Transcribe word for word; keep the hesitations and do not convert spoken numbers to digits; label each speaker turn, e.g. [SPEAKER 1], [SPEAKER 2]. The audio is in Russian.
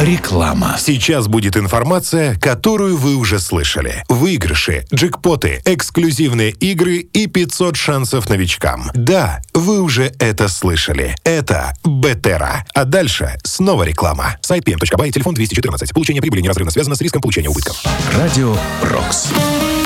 [SPEAKER 1] Реклама.
[SPEAKER 2] Сейчас будет информация, которую вы уже слышали. Выигрыши, джекпоты, эксклюзивные игры и пятьсот шансов новичкам. Да, вы уже это слышали. Это Бетера. А дальше снова реклама. Сайт пи эм точка бай, телефон двести четырнадцать. Получение прибыли неразрывно связано с риском получения убытков.
[SPEAKER 1] Радио «Рокс».